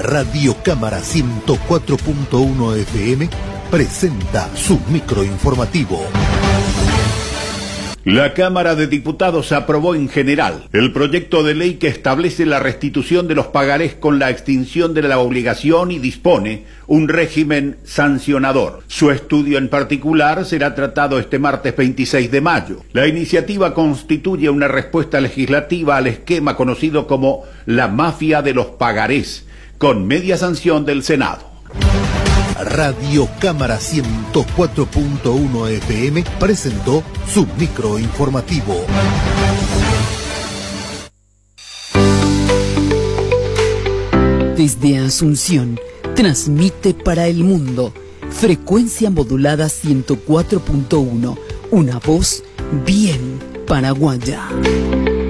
Radio Cámara 104.1 FM presenta su microinformativo. La Cámara de Diputados aprobó en general el proyecto de ley que establece la restitución de los pagarés con la extinción de la obligación y dispone un régimen sancionador. Su estudio en particular será tratado este martes 26 de mayo. La iniciativa constituye una respuesta legislativa al esquema conocido como la mafia de los pagarés, con media sanción del Senado. Radio Cámara 104.1 FM presentó su microinformativo. Desde Asunción, transmite para el mundo. Frecuencia modulada 104.1. Una voz bien paraguaya.